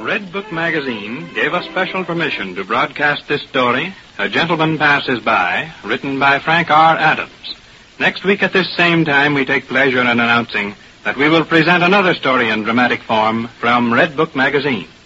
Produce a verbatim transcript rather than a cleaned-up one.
Red Book Magazine gave us special permission to broadcast this story, A Gentleman Passes By, written by Frank R. Adams. Next week at this same time, we take pleasure in announcing that we will present another story in dramatic form from Red Book Magazine.